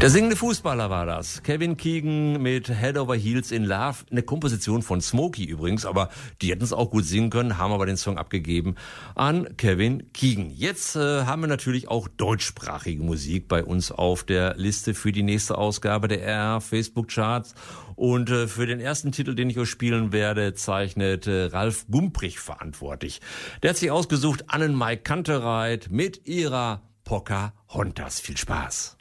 Der singende Fußballer war das. Kevin Keegan mit Head Over Heels in Love. Eine Komposition von Smokey übrigens, aber die hätten es auch gut singen können, haben aber den Song abgegeben an Kevin Keegan. Jetzt haben wir natürlich auch deutschsprachige Musik bei uns auf der Liste für die nächste Ausgabe der RR Facebook Charts. Und für den ersten Titel, den ich euch spielen werde, zeichnet Ralf Gumprich verantwortlich. Der hat sich ausgesucht Annenmai Kantereit mit ihrer Pocahontas. Viel Spaß.